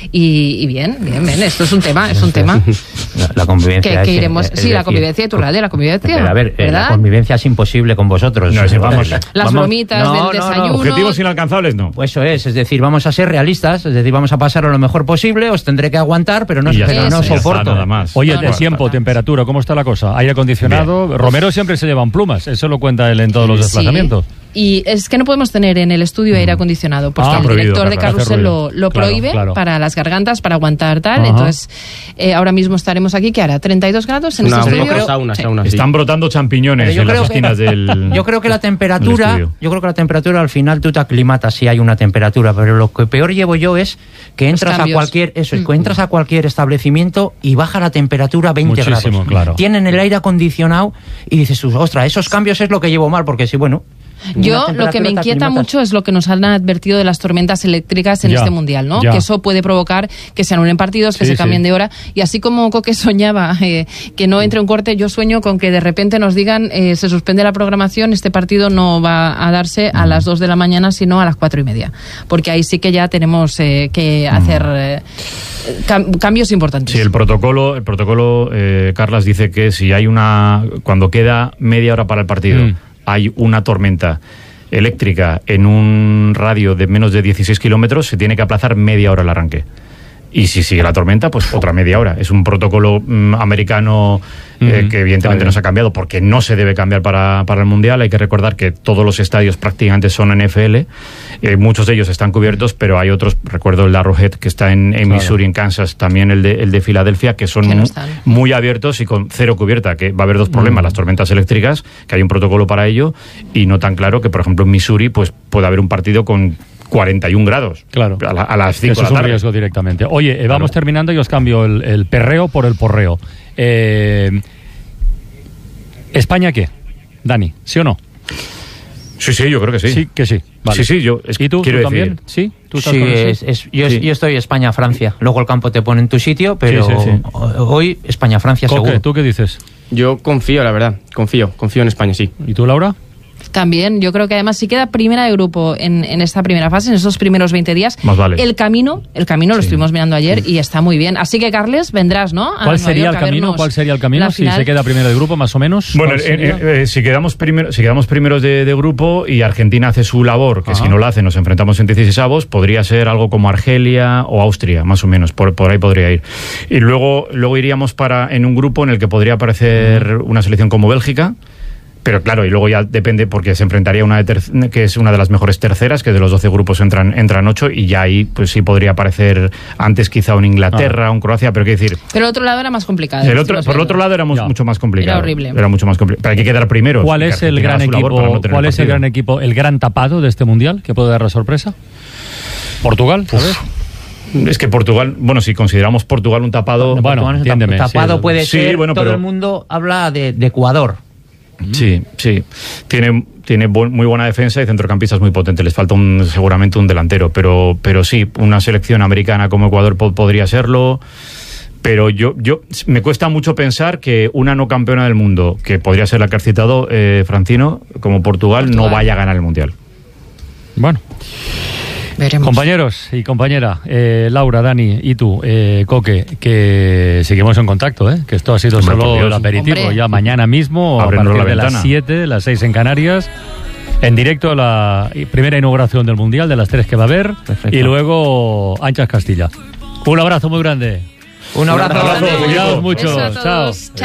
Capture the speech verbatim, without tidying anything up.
y, y bien, bien, bien, esto es un tema, es un tema. La, la convivencia. Que, que es, iremos, es sí, decir, la convivencia, tu radio, la convivencia. Pero a ver, eh, la convivencia es imposible con vosotros. No, si vamos, Las vamos, bromitas no, del no, desayuno. no. Objetivos inalcanzables, no. Pues eso es, es decir, vamos a ser realistas, es decir, vamos a pasar lo mejor posible, os tendré que aguantar, pero no, Y ya pero está, no ya está, soporto. nada más. Oye, No, de no, tiempo, no. temperatura, ¿cómo está la cosa? Aire acondicionado. Bien. Romero siempre se llevan plumas, eso lo cuenta él en todos los desplazamientos. Sí. Y es que no podemos tener en el estudio aire acondicionado, porque Ah, el prohibido, director de claro, Carrusel lo, lo Claro, prohíbe claro. para las gargantas, para aguantar tal. Ajá. Entonces, eh, ahora mismo estaremos aquí, que hará treinta y dos grados en Una, este un estudio. poco sauna, Sí. sauna, sí. Están brotando champiñones Pero yo en las creo que- esquinas del. Yo creo que la del temperatura, estudio. yo creo que la temperatura al final tú te aclimatas si hay una temperatura, pero lo que peor llevo yo es que entras a cambios. cualquier, eso, es Mm. que entras a cualquier establecimiento y baja la temperatura veinte Muchísimo, grados. claro. Tienen el aire acondicionado y dices, ostras, esos cambios es lo que llevo mal, porque si bueno. Yo lo que me inquieta mucho es lo que nos han advertido de las tormentas eléctricas en Ya, este mundial, ¿no? ya. Que eso puede provocar que se anulen partidos, que Sí, se cambien sí. de hora. Y así como Coque soñaba eh, que no entre un corte, yo sueño con que de repente nos digan eh, se suspende la programación, este partido no va a darse a las dos de la mañana, sino a las cuatro y media. Porque ahí sí que ya tenemos eh, que hacer eh, cam- cambios importantes. Sí, el protocolo, el protocolo, eh, Carlas dice que si hay una, cuando queda media hora para el partido, Mm. hay una tormenta eléctrica en un radio de menos de dieciséis kilómetros, se tiene que aplazar media hora el arranque. Y si sigue la tormenta, pues otra media hora. Es un protocolo mm, americano eh, Ujú. que evidentemente Está no se bien. ha cambiado porque no se debe cambiar para, para el Mundial. Hay que recordar que todos los estadios prácticamente son N F L. Eh, muchos de ellos están cubiertos, pero hay otros, recuerdo el Arrowhead que está en, en Claro. Missouri, en Kansas, también el de, el de Filadelfia, que son Que no mu- están. muy abiertos y con cero cubierta, que va a haber dos problemas, las tormentas eléctricas, que hay un protocolo para ello, y no tan claro que, por ejemplo, en Missouri pues puede haber un partido con cuarenta y un grados Claro. a, la- a las cinco Eso de es la un tarde. riesgo directamente. Oye, eh, vamos Claro. terminando y os cambio el, el perreo por el porreo. Eh, ¿España qué? Dani, ¿sí o no? Sí, sí, yo creo que sí. Sí, que sí. Vale. Sí, sí, yo es- ¿Y tú, quiero tú decir- también? ¿Sí? ¿Tú estás Sí, con el es, es- yo, Sí. yo estoy España-Francia. Luego el campo te pone en tu sitio, pero Sí, sí, sí. hoy España-Francia Coque, seguro. ¿tú qué dices? Yo confío, la verdad. Confío. Confío en España, sí. ¿Y tú, Laura? También, yo creo que además si queda primera de grupo en, en esta primera fase, en esos primeros veinte días, Más vale. el camino, el camino lo Sí. estuvimos mirando ayer y está muy bien. Así que, Carles, vendrás, ¿no? A ¿Cuál Nueva sería el York a camino? vernos ¿Cuál sería el camino? la Si final. se queda primero de grupo, más o menos. Bueno, ¿Cuál eh, sería? eh, eh, si, quedamos primero, si quedamos primeros de, de grupo y Argentina hace su labor, que Ajá. si no la hace nos enfrentamos en dieciseisavos, podría ser algo como Argelia o Austria, más o menos, por, por ahí podría ir. Y luego, luego iríamos para en un grupo en el que podría aparecer una selección como Bélgica. Pero claro, y luego ya depende porque se enfrentaría una de ter- que es una de las mejores terceras, que de los doce grupos entran entran ocho, y ya ahí pues sí podría aparecer antes quizá un Inglaterra, un Croacia, pero qué decir, Pero el otro lado era más complicado. el otro, estuvimos por el viendo. otro lado era mu- Ya. mucho más complicado. Era horrible. Era mucho más complicado. Pero hay que quedar primero. ¿Cuál es el gran equipo? ¿Cuál es el gran equipo, el gran tapado de este mundial que puede dar la sorpresa? Portugal, ¿sabes? Es que Portugal, bueno, si consideramos Portugal un tapado, Bueno, Portugal es un entiéndeme, tapado sí, puede sí, ser, bueno, todo pero- el mundo habla de, de Ecuador. sí, sí, tiene tiene bu- muy buena defensa y centrocampistas muy potentes. Les falta un, seguramente un delantero, pero pero sí, una selección americana como Ecuador po- podría serlo. Pero yo, yo me cuesta mucho pensar que una no campeona del mundo, que podría ser la que has citado, eh, Francino, como Portugal, Portugal. no vaya a ganar el mundial. Bueno. Veremos. Compañeros y compañera, eh, Laura, Dani y tú, eh, Coque, que seguimos en contacto, ¿eh? Que esto ha sido Hombre, por solo Dios. el aperitivo. Hombre. Ya mañana mismo, a Ábrenos partir la de las ventana. siete, las seis en Canarias, en directo la primera inauguración del Mundial, de las tres que va a haber, Perfecto. y luego Anchas Castilla. Un abrazo muy grande. Un abrazo. abrazo. Cuidaos mucho. Beso a Chao. todos. Chao.